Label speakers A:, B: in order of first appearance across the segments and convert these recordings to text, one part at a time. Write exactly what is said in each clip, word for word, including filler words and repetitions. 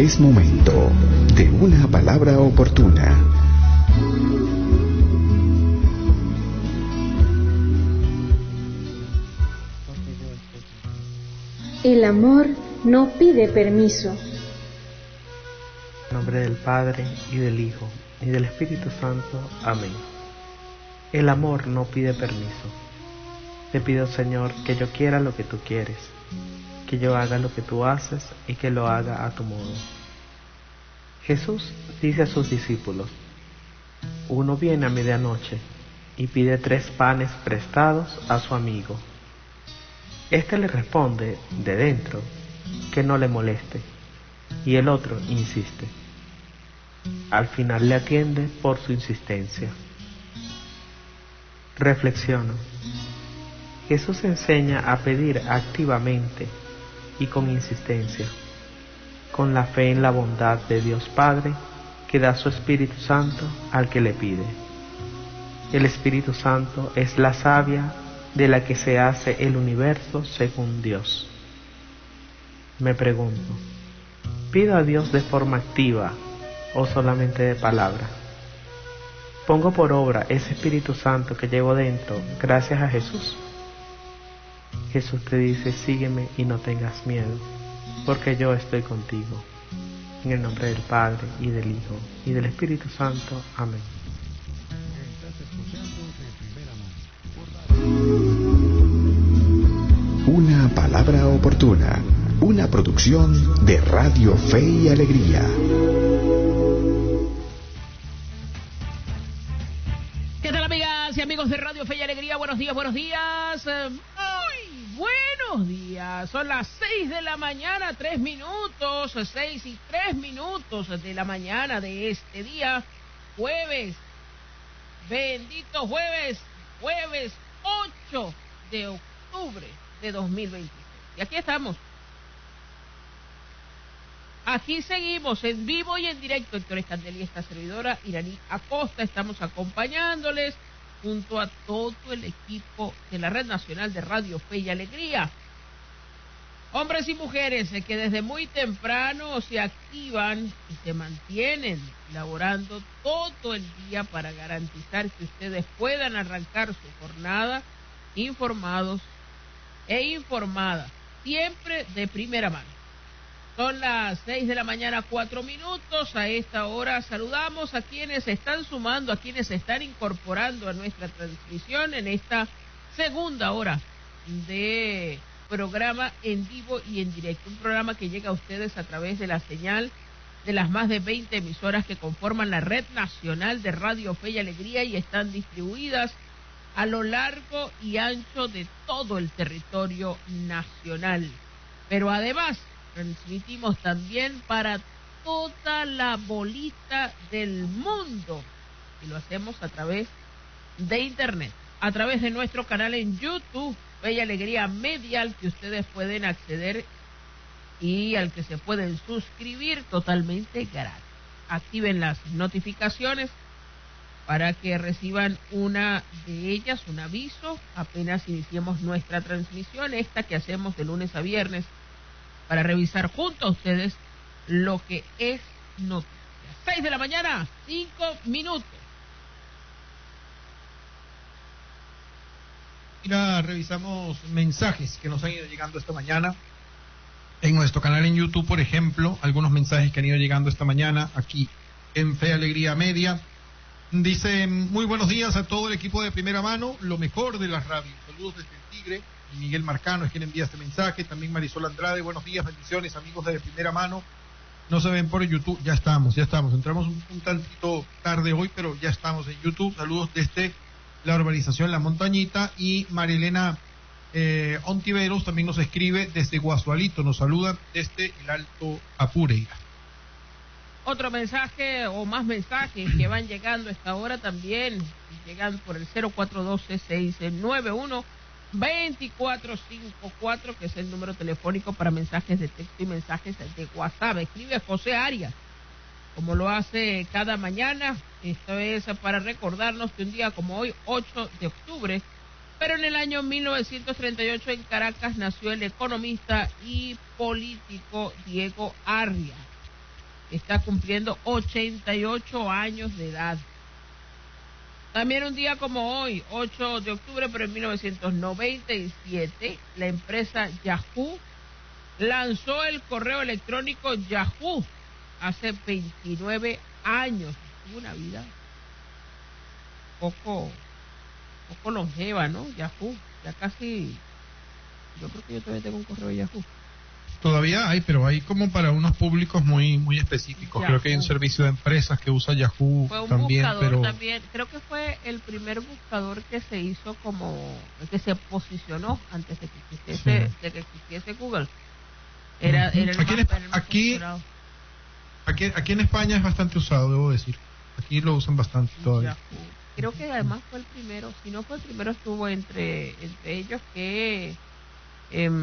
A: Es momento de una palabra oportuna.
B: El amor no pide permiso.
C: En nombre del Padre, y del Hijo, y del Espíritu Santo. Amén. El amor no pide permiso. Te pido, Señor, que yo quiera lo que tú quieres, que yo haga lo que tú haces y que lo haga a tu modo. Jesús dice a sus discípulos: uno viene a medianoche y pide tres panes prestados a su amigo. Este le responde de dentro que no le moleste, y el otro insiste. Al final le atiende por su insistencia. Reflexiono. Jesús enseña a pedir activamente y con insistencia, con la fe en la bondad de Dios Padre que da su Espíritu Santo al que le pide. El Espíritu Santo es la savia de la que se hace el universo según Dios. Me pregunto, ¿pido a Dios de forma activa o solamente de palabra? ¿Pongo por obra ese Espíritu Santo que llevo dentro gracias a Jesús? Jesús te dice: sígueme y no tengas miedo, porque yo estoy contigo. En el nombre del Padre, y del Hijo, y del Espíritu Santo. Amén.
A: Una palabra oportuna, una producción de Radio Fe y Alegría.
D: ¿Qué tal, amigas y amigos de Radio Fe y Alegría? Buenos días, buenos días. Muy buenos días. Son las seis de la mañana, tres minutos, seis y tres minutos de la mañana de este día, jueves. Bendito jueves, jueves ocho de octubre de dos mil veintiséis. Y aquí estamos. Aquí seguimos en vivo y en directo. Héctor Escandel y esta servidora Iraní Acosta estamos acompañándoles junto a todo el equipo de la Red Nacional de Radio Fe y Alegría. Hombres y mujeres que desde muy temprano se activan y se mantienen laborando todo el día para garantizar que ustedes puedan arrancar su jornada informados e informadas, siempre de primera mano. Son las seis de la mañana, cuatro minutos. A esta hora saludamos a quienes se están sumando, a quienes se están incorporando a nuestra transmisión en esta segunda hora de programa en vivo y en directo. Un programa que llega a ustedes a través de la señal de las más de veinte emisoras que conforman la Red Nacional de Radio Fe y Alegría y están distribuidas a lo largo y ancho de todo el territorio nacional. Pero además transmitimos también para toda la bolita del mundo y lo hacemos a través de internet, a través de nuestro canal en YouTube, Fe y Alegría Media, al que ustedes pueden acceder y al que se pueden suscribir totalmente gratis. Activen las notificaciones para que reciban una de ellas, un aviso, apenas iniciemos nuestra transmisión, esta que hacemos de lunes a viernes, para revisar junto a ustedes lo que es noticia. Seis de la mañana, cinco minutos.
E: Mira, revisamos mensajes que nos han ido llegando esta mañana. En nuestro canal en YouTube, por ejemplo, algunos mensajes que han ido llegando esta mañana aquí en Fe Alegría Media. Dice: muy buenos días a todo el equipo de Primera Mano, lo mejor de la radio. Saludos desde el Tigre. Y Miguel Marcano es quien envía este mensaje. También Marisol Andrade: buenos días, bendiciones, amigos de Primera Mano. No se ven por YouTube, ya estamos, ya estamos. Entramos un, un tantito tarde hoy, pero ya estamos en YouTube. Saludos desde la urbanización La Montañita. Y Marilena eh, Ontiveros también nos escribe desde Guasualito, nos saluda desde el Alto Apureira.
D: Otro mensaje o más mensajes que van llegando a esta hora también, llegan por el cero cuatro uno dos, seis nueve uno, dos cuatro cinco cuatro, que es el número telefónico para mensajes de texto y mensajes de WhatsApp. Escribe José Arias, como lo hace cada mañana. Esto es para recordarnos que un día como hoy, ocho de octubre, pero en el año mil novecientos treinta y ocho en Caracas nació el economista y político Diego Arria. está cumpliendo ochenta y ocho años de edad. También un día como hoy, ocho de octubre, pero en mil novecientos noventa y siete, la empresa Yahoo lanzó el correo electrónico Yahoo hace veintinueve años. Tuvo una vida poco, poco longeva, ¿no? Yahoo, ya casi, yo creo que yo todavía tengo un correo de Yahoo.
E: Todavía hay, pero hay como para unos públicos muy muy específicos. Yahoo. Creo que hay un servicio de empresas que usa Yahoo
D: fue un
E: también,
D: buscador
E: pero
D: también. Creo que fue el primer buscador que se hizo como que se posicionó antes de que existiese, sí. de que existiese Google. Era, uh-huh. era el
E: aquí,
D: más,
E: en,
D: era el más
E: aquí, aquí, aquí en España es bastante usado, debo decir. Aquí lo usan bastante todavía.
D: Yahoo. Creo que además fue el primero, si no fue el primero, estuvo entre entre ellos que eh,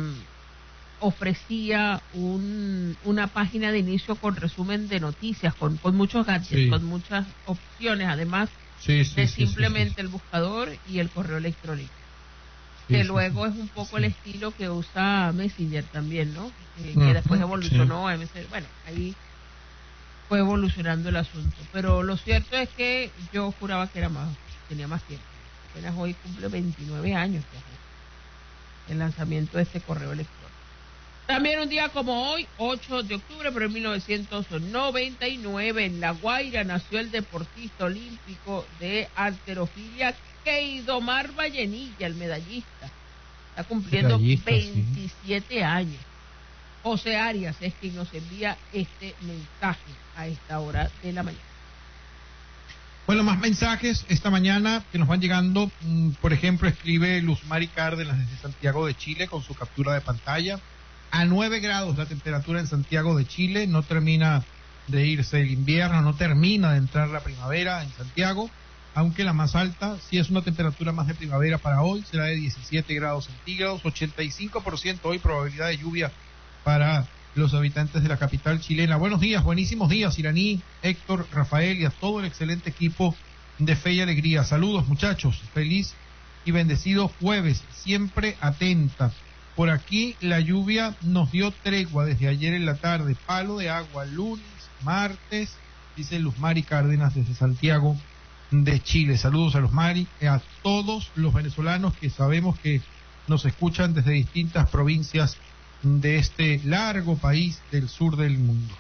D: ofrecía un, una página de inicio con resumen de noticias, con, con muchos gadgets, sí. con muchas opciones, además
E: sí, sí,
D: de
E: sí,
D: simplemente
E: sí, sí.
D: el buscador y el correo electrónico.
E: Sí,
D: que
E: sí,
D: luego
E: sí,
D: es un poco
E: sí.
D: el estilo que usa Messenger también, ¿no? Eh,
E: uh-huh,
D: que después evolucionó
E: sí.
D: a M S N. Bueno, ahí fue evolucionando el asunto. Pero lo cierto es que yo juraba que era más, tenía más tiempo. Apenas hoy cumple veintinueve años ya, el lanzamiento de este correo electrónico. También un día como hoy, ocho de octubre, pero en mil novecientos noventa y nueve, en La Guaira nació el deportista olímpico de halterofilia Keidomar Vallenilla, el medallista. Está cumpliendo
E: medallista,
D: veintisiete
E: sí.
D: años. José Arias es quien nos envía este mensaje a esta hora de la mañana.
E: Bueno, más mensajes esta mañana que nos van llegando. Por ejemplo, escribe Luz Mari Cárdenas desde Santiago de Chile con su captura de pantalla. A nueve grados la temperatura en Santiago de Chile, no termina de irse el invierno, no termina de entrar la primavera en Santiago, aunque la más alta sí es una temperatura más de primavera para hoy, será de diecisiete grados centígrados, ochenta y cinco por ciento hoy probabilidad de lluvia para los habitantes de la capital chilena. Buenos días, buenísimos días, Iraní, Héctor, Rafael y a todo el excelente equipo de Fe y Alegría. Saludos muchachos, feliz y bendecido jueves, siempre atenta. Por aquí la lluvia nos dio tregua desde ayer en la tarde, palo de agua lunes, martes, dice Luz Mari Cárdenas desde Santiago de Chile. Saludos a Luz Mari, a todos los venezolanos que sabemos que nos escuchan desde distintas provincias de este largo país del sur del mundo.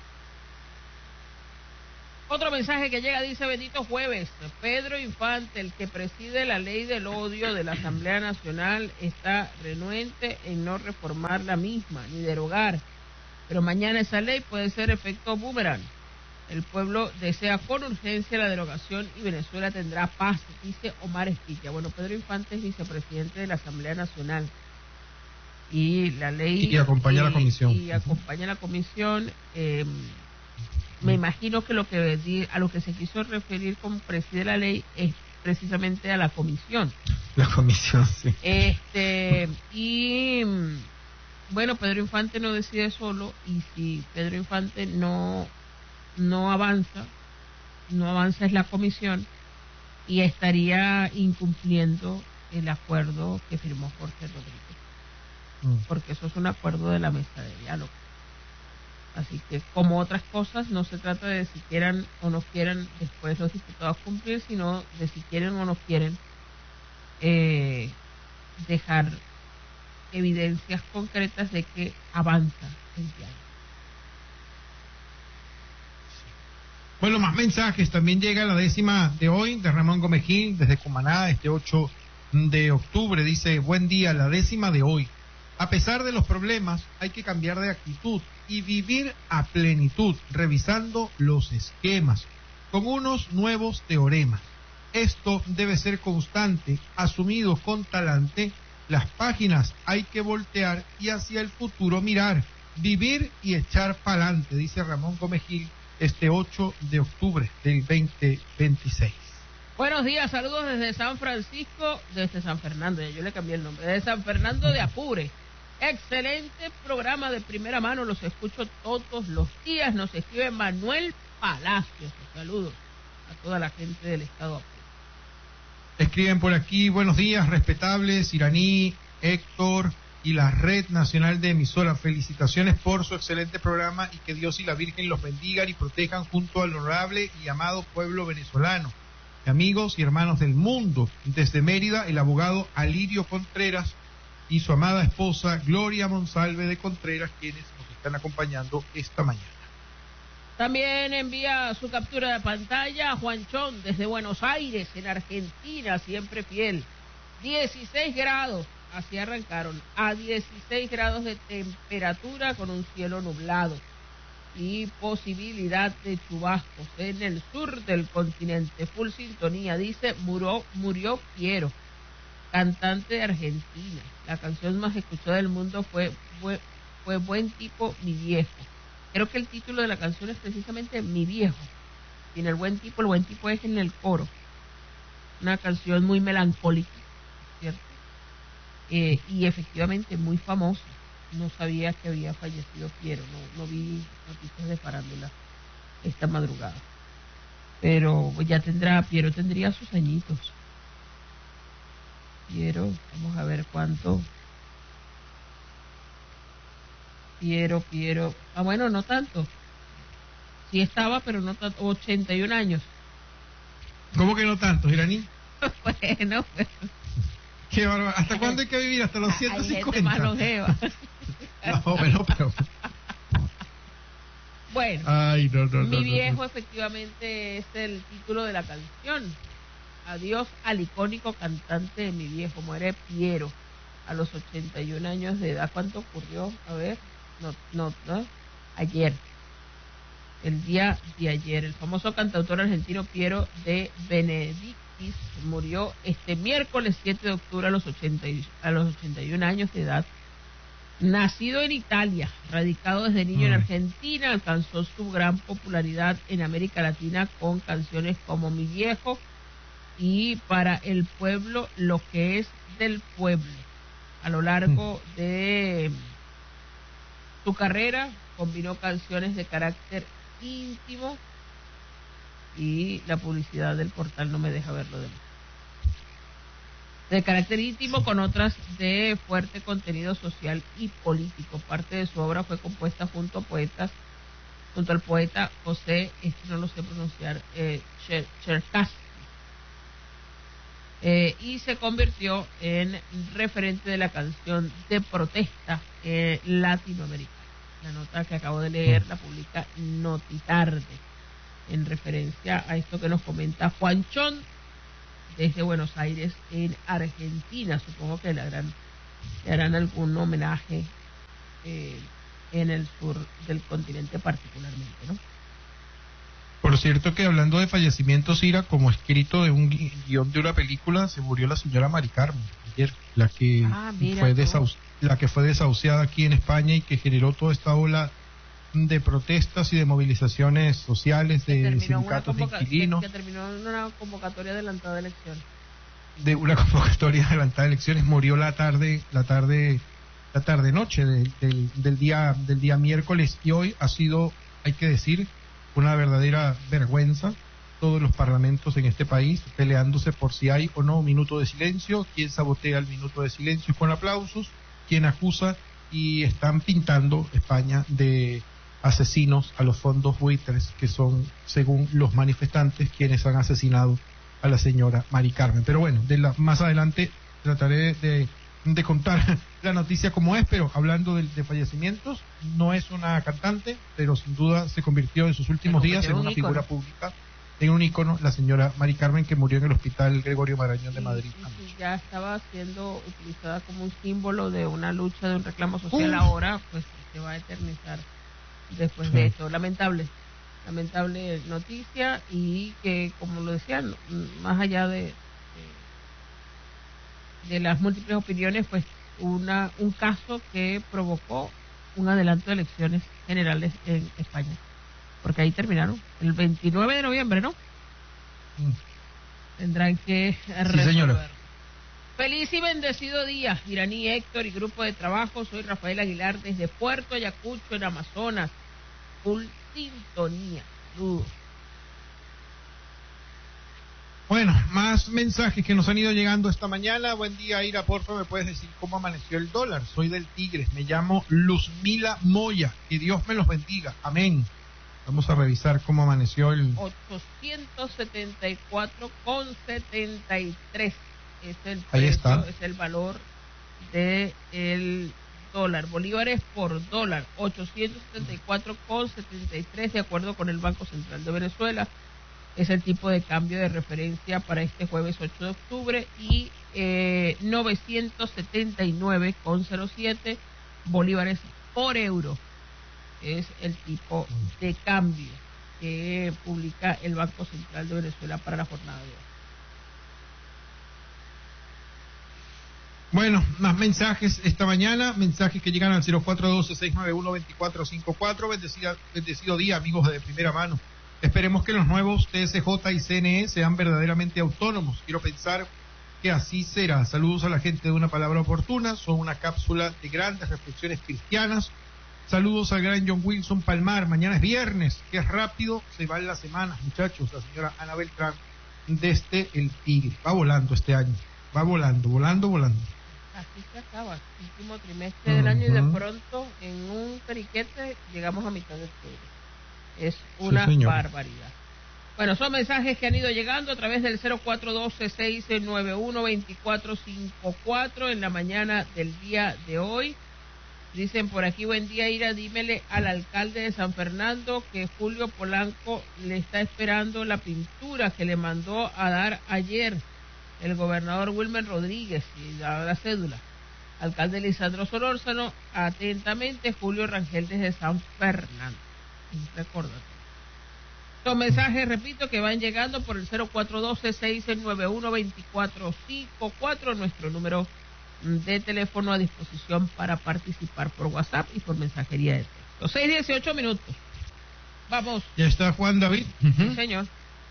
D: Otro mensaje que llega dice: bendito jueves, Pedro Infante, el que preside la ley del odio de la Asamblea Nacional, está renuente en no reformar la misma ni derogar, pero mañana esa ley puede ser efecto boomerang. El pueblo desea con urgencia la derogación y Venezuela tendrá paz, dice Omar Esquilla. Bueno, Pedro Infante es vicepresidente de la Asamblea Nacional y la ley
E: y acompaña
D: y,
E: a la comisión
D: y acompaña a la comisión. eh, Me imagino que lo que a lo que se quiso referir con preside la ley es precisamente a la comisión.
E: La comisión, sí.
D: Este, y bueno, Pedro Infante no decide solo, y si Pedro Infante no, no avanza, no avanza es la comisión, y estaría incumpliendo el acuerdo que firmó Jorge Rodríguez. Mm. Porque eso es un acuerdo de la mesa de diálogo. Así que, como otras cosas, no se trata de si quieran o no quieran después los diputados cumplir, sino de si quieren o no quieren eh, dejar evidencias concretas de que avanza el diálogo.
E: Bueno, más mensajes. También llega la décima de hoy de Ramón Gómez Gil desde Cumaná, este ocho de octubre. Dice: buen día, la décima de hoy. A pesar de los problemas, hay que cambiar de actitud y vivir a plenitud, revisando los esquemas, con unos nuevos teoremas. Esto debe ser constante, asumido con talante. Las páginas hay que voltear y hacia el futuro mirar, vivir y echar pa'lante, dice Ramón Gómez Gil, este ocho de octubre del veinte veintiséis.
D: Buenos días, saludos desde San Francisco, desde San Fernando, yo le cambié el nombre, desde San Fernando de Apure. Excelente programa de primera mano, los escucho todos los días. Nos escribe Manuel Palacios. Saludos a toda la gente del estado Apure.
E: Escriben por aquí: buenos días, respetables, Iraní, Héctor y la Red Nacional de Emisoras. Felicitaciones por su excelente programa y que Dios y la Virgen los bendigan y protejan junto al honorable y amado pueblo venezolano. Amigos y hermanos del mundo, desde Mérida, el abogado Alirio Contreras y su amada esposa Gloria Monsalve de Contreras, quienes nos están acompañando esta mañana.
D: También envía su captura de pantalla a Juanchón desde Buenos Aires, en Argentina, siempre fiel. dieciséis grados, así arrancaron, a dieciséis grados de temperatura con un cielo nublado y posibilidad de chubascos en el sur del continente. Full sintonía, dice, murió, murió Piero, cantante de Argentina. La canción más escuchada del mundo fue, fue, fue Buen Tipo, Mi Viejo. Creo que el título de la canción es precisamente Mi Viejo. Sin el buen tipo, el buen tipo es en el coro. Una canción muy melancólica, ¿cierto? Eh, y efectivamente muy famosa. No sabía que había fallecido Piero, no, no vi noticias de farándula esta madrugada. Pero ya tendrá, Piero tendría sus añitos. Piero, vamos a ver cuánto. Piero, Piero, ah bueno, no tanto. Sí estaba, pero no tanto, ochenta y un años.
E: ¿Cómo que no tanto, Iraní?
D: Bueno, pues.
E: Qué bárbaro. ¿Hasta hay, cuándo hay que vivir? ¿Hasta los ciento cincuenta?
D: Hay gente más longeva.
E: No, bueno, pero...
D: Bueno,
E: Ay, no, no,
D: Mi
E: no,
D: Viejo
E: no.
D: efectivamente es el título de la canción. Adiós al icónico cantante de Mi Viejo. Muere Piero a los ochenta y un años de edad. ¿Cuánto ocurrió? A ver, no, no, no. Ayer. El día de ayer. El famoso cantautor argentino Piero de Benedictis murió este miércoles siete de octubre a los ochenta y, a los ochenta y un años de edad. Nacido en Italia, radicado desde niño mm. en Argentina, alcanzó su gran popularidad en América Latina con canciones como Mi Viejo y Para el Pueblo, Lo que es del pueblo. A lo largo mm. de su carrera combinó canciones de carácter íntimo y la publicidad del portal no me deja ver lo demás. De carácter íntimo con otras de fuerte contenido social y político. Parte de su obra fue compuesta junto a poetas, junto al poeta José, este no lo sé pronunciar, eh, Cherkassky, eh, y se convirtió en referente de la canción de protesta eh, latinoamericana. La nota que acabo de leer la publica Notitarde, en referencia a esto que nos comenta Juanchón desde Buenos Aires, en Argentina. Supongo que le harán, le harán algún homenaje eh, en el sur del continente particularmente, ¿no?
E: Por cierto que hablando de fallecimientos, Ira, como escrito de un gui guión de una película, se murió la señora Mari Carmen ayer, la que
D: ah,
E: fue desahu la que fue desahuciada aquí en España y que generó toda esta ola de protestas y de movilizaciones sociales de sindicatos de inquilinos.
D: Que, que terminó en una convocatoria adelantada de elecciones.
E: De una convocatoria adelantada de elecciones, murió la tarde, la tarde, la tarde noche de, del, del día, del día miércoles, y hoy ha sido, hay que decir, una verdadera vergüenza. Todos los parlamentos en este país peleándose por si hay o no un minuto de silencio, quién sabotea el minuto de silencio con aplausos, quién acusa, y están pintando España de asesinos a los fondos buitres, que son, según los manifestantes, quienes han asesinado a la señora Mari Carmen. Pero bueno, de la, más adelante trataré de, de contar la noticia como es, pero hablando de, de fallecimientos, no es una cantante, pero sin duda se convirtió en sus últimos días en una figura pública, en un ícono, la señora Mari Carmen, que murió en el Hospital Gregorio Marañón de Madrid.
D: Sí, sí, ya estaba siendo utilizada como un símbolo de una lucha, de un reclamo social. Uf. Ahora pues se va a eternizar después sí. de esto. Lamentable, lamentable noticia, y que, como lo decían, más allá de, de, de las múltiples opiniones, pues una un caso que provocó un adelanto de elecciones generales en España. Porque ahí terminaron, el veintinueve de noviembre, ¿no? Mm. Tendrán que resolver. Sí, señora. Feliz y bendecido día, Iraní, Héctor y grupo de trabajo. Soy Rafael Aguilar desde Puerto Ayacucho, en Amazonas. Full sintonía. Saludos.
E: Bueno, más más mensajes que nos han ido llegando esta mañana. Buen día, Ira, por favor, ¿me puedes decir cómo amaneció el dólar? Soy del Tigres, me llamo Luzmila Moya, que Dios me los bendiga, amén. Vamos a revisar cómo amaneció el...
D: ochocientos setenta y cuatro con setenta y tres es el
E: Ahí
D: precio,
E: está.
D: es el valor del dólar. Bolívares por dólar, ochocientos setenta y cuatro con setenta y tres, de acuerdo con el Banco Central de Venezuela. Es el tipo de cambio de referencia para este jueves ocho de octubre. Y eh, novecientos setenta y nueve con cero siete bolívares por euro es el tipo de cambio que publica el Banco Central de Venezuela para la jornada de hoy.
E: Bueno, más mensajes esta mañana, mensajes que llegan al cero cuatro uno dos, seis nueve uno, dos cuatro cinco cuatro. Bendecida, bendecido día, amigos de primera mano. Esperemos que los nuevos T S J y C N E sean verdaderamente autónomos. Quiero pensar que así será. Saludos a la gente de Una Palabra Oportuna. Son una cápsula de grandes reflexiones cristianas. Saludos al gran John Wilson Palmar. Mañana es viernes. Qué rápido se van las semanas, muchachos. La señora Ana Beltrán desde el Tigre. Va volando este año. Va volando, volando, volando.
D: Así se acaba. Último trimestre del uh-huh. año y de pronto en un periquete llegamos a mitad de octubre. Es una sí, barbaridad. Bueno, son mensajes que han ido llegando a través del cero cuatro uno dos, seis nueve uno, dos cuatro cinco cuatro en la mañana del día de hoy. Dicen por aquí, buen día, Ira, dímele al alcalde de San Fernando que Julio Polanco le está esperando la pintura que le mandó a dar ayer el gobernador Wilmer Rodríguez y la, la cédula. Alcalde Lisandro Solórzano, atentamente, Julio Rangel desde San Fernando. Recordate. Los mensajes, repito, que van llegando por el cero cuatro uno dos, seis nueve uno, dos cuatro cinco cuatro, nuestro número de teléfono a disposición para participar por WhatsApp y por mensajería de texto. seis dieciocho minutos. Vamos.
E: Ya está Juan David.
D: Uh-huh. Sí, señor.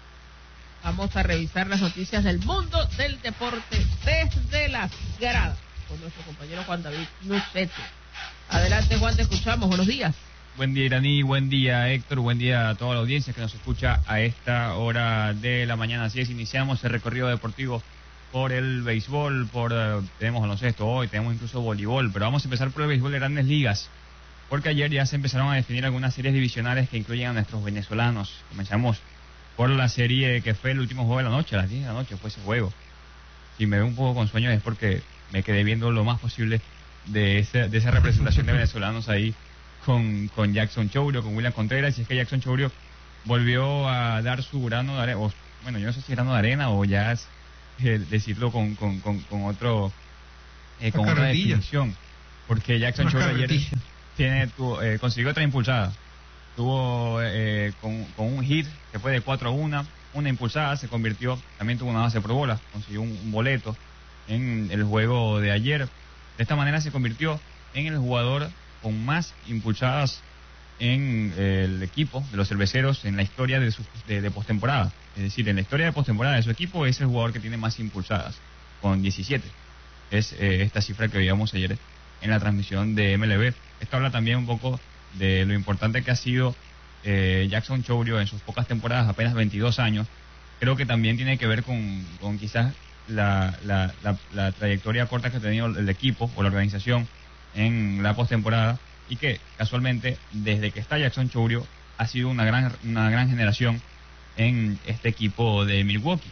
D: Vamos a revisar las noticias del mundo del deporte desde las gradas con nuestro compañero Juan David Nucete. Adelante, Juan, te escuchamos. Buenos días.
F: Buen día, Iraní, buen día, Héctor, buen día a toda la audiencia que nos escucha a esta hora de la mañana. Así es, iniciamos el recorrido deportivo por el béisbol, por uh, tenemos baloncesto hoy, tenemos incluso voleibol, pero vamos a empezar por el béisbol de Grandes Ligas, porque ayer ya se empezaron a definir algunas series divisionales que incluyen a nuestros venezolanos. Comenzamos por la serie que fue el último juego de la noche, a las diez de la noche fue ese juego. Si me veo un poco con sueño es porque me quedé viendo lo más posible de, ese, de esa representación de venezolanos ahí con, con Jackson Chourio, con William Contreras, y es que Jackson Chourio volvió a dar su grano de arena, o, bueno, yo no sé si grano de arena o ya es eh, decirlo con, con, con, con otro eh, con otra definición, porque Jackson Chourio ayer tiene, tu, eh, consiguió otra impulsada, tuvo eh, con, con un hit que fue de cuatro a uno, una impulsada, se convirtió, también tuvo una base por bola, consiguió un, un boleto en el juego de ayer. De esta manera se convirtió en el jugador con más impulsadas en eh, el equipo de los cerveceros en la historia de, su, de, de postemporada. Es decir, en la historia de postemporada de su equipo es el jugador que tiene más impulsadas, con diecisiete. Es eh, esta cifra que veíamos ayer en la transmisión de M L B. Esto habla también un poco de lo importante que ha sido eh, Jackson Chourio en sus pocas temporadas, apenas veintidós años. Creo que también tiene que ver con, con quizás la, la, la, la trayectoria corta que ha tenido el equipo o la organización en la postemporada, y que casualmente desde que está Jackson Chourio ha sido una gran una gran generación en este equipo de Milwaukee.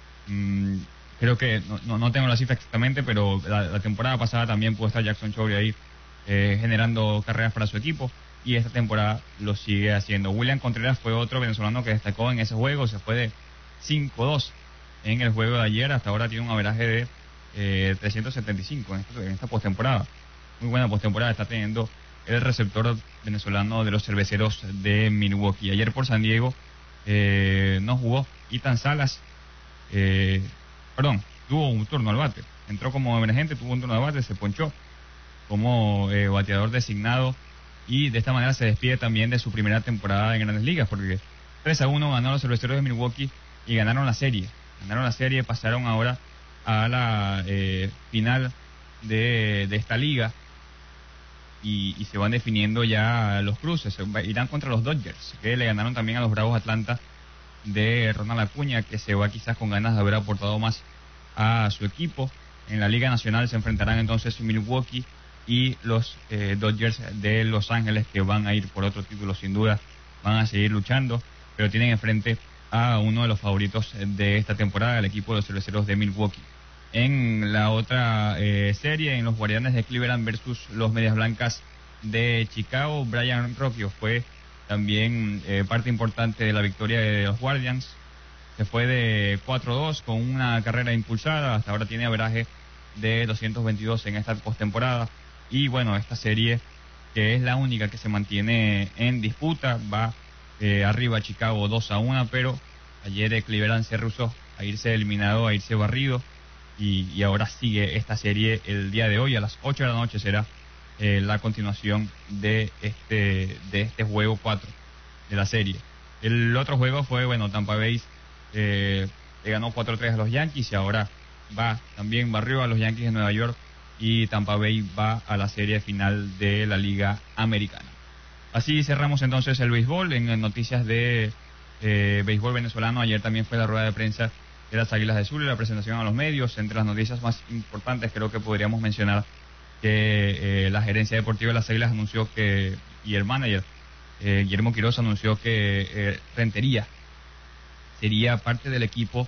F: Mm, creo que no, no, no tengo la cifra exactamente, pero la, la temporada pasada también pudo estar Jackson Chourio ahí eh, generando carreras para su equipo, y esta temporada lo sigue haciendo. William Contreras fue otro venezolano que destacó en ese juego, se fue de cinco dos en el juego de ayer, hasta ahora tiene un averaje de eh, trescientos setenta y cinco en esta, en esta postemporada. Muy buena postemporada está teniendo el receptor venezolano de los cerveceros de Milwaukee. Ayer por San Diego eh, no jugó Ethan Salas, eh, perdón, tuvo un turno al bate, entró como emergente, tuvo un turno al bate, se ponchó como eh, bateador designado, y de esta manera se despide también de su primera temporada en Grandes Ligas, porque tres a uno ganaron los cerveceros de Milwaukee y ganaron la serie, ganaron la serie, pasaron ahora a la eh, final de, de esta liga. Y, y se van definiendo ya los cruces. Irán contra los Dodgers, que le ganaron también a los Bravos Atlanta de Ronald Acuña, que se va quizás con ganas de haber aportado más a su equipo. En la Liga Nacional se enfrentarán entonces Milwaukee y los eh, Dodgers de Los Ángeles, que van a ir por otro título sin duda, van a seguir luchando, pero tienen enfrente a uno de los favoritos de esta temporada, el equipo de los Cerveceros de Milwaukee. En la otra eh, serie, en los Guardianes de Cleveland versus los Medias Blancas de Chicago, Brian Rocchio fue también eh, parte importante de la victoria de los Guardians. Se fue de cuatro dos con una carrera impulsada, hasta ahora tiene averaje de doscientos veintidós en esta postemporada. Y bueno, esta serie, que es la única que se mantiene en disputa, va eh, arriba Chicago dos a uno, pero ayer Cleveland se rehusó a irse eliminado, a irse barrido, y, y ahora sigue esta serie el día de hoy. A las ocho de la noche será eh, la continuación de este, de este juego cuatro de la serie. El otro juego fue, bueno, Tampa Bay eh, le ganó cuatro tres a los Yankees, y ahora va también barrió a los Yankees de Nueva York, y Tampa Bay va a la serie final de la Liga Americana. Así cerramos entonces el béisbol. En noticias de eh, béisbol venezolano, ayer también fue la rueda de prensa de las Águilas de Zulia, la presentación a los medios. Entre las noticias más importantes creo que podríamos mencionar que eh, la gerencia deportiva de las Águilas anunció que, y el manager eh, Guillermo Quiroz anunció que eh, Rentería sería parte del equipo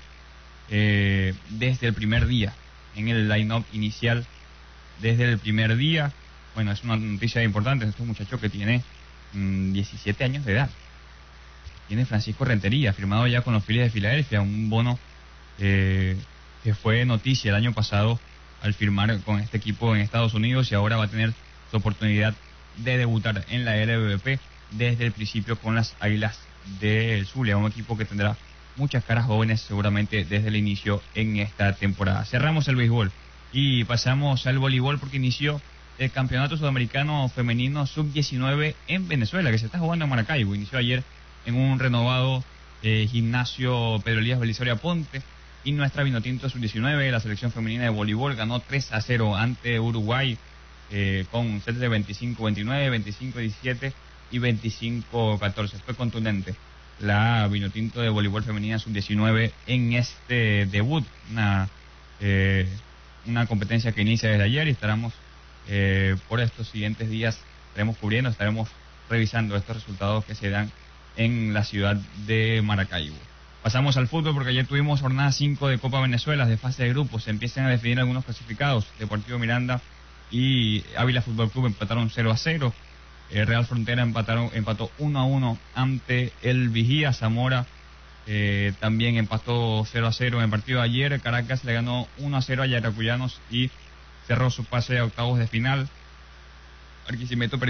F: eh, desde el primer día, en el line-up inicial desde el primer día. Bueno, es una noticia importante. Es un muchacho que tiene mmm, diecisiete años de edad. Tiene Francisco Rentería, firmado ya con los Phillies de Filadelfia, un bono eh, que fue noticia el año pasado al firmar con este equipo en Estados Unidos, y ahora va a tener su oportunidad de debutar en la L V P desde el principio con las Águilas del Zulia, un equipo que tendrá muchas caras jóvenes seguramente desde el inicio en esta temporada. Cerramos el béisbol y pasamos al voleibol, porque inició el Campeonato Sudamericano Femenino sub diecinueve en Venezuela, que se está jugando en Maracaibo. Inició ayer en un renovado eh, gimnasio Pedro Elías Belisario Ponte, y nuestra Vinotinto sub diecinueve, la selección femenina de voleibol, ganó tres a cero ante Uruguay eh, con sets de veinticinco veintinueve, veinticinco diecisiete y veinticinco catorce. Fue contundente la Vinotinto de voleibol femenina sub diecinueve en este debut, una eh, una competencia que inicia desde ayer, y estaremos eh, por estos siguientes días estaremos cubriendo, estaremos revisando estos resultados que se dan en la ciudad de Maracaibo. Pasamos al fútbol, porque ayer tuvimos jornada cinco de Copa Venezuela de fase de grupos. Se empiezan a definir algunos clasificados. Deportivo Miranda y Ávila Fútbol Club empataron cero a cero. Eh, Real Frontera empataron, empató uno a uno ante el Vigía. Zamora eh, también empató cero a cero en el partido de ayer. Caracas le ganó uno a cero a Yaracuyanos y cerró su pase a octavos de final. Barquisimeto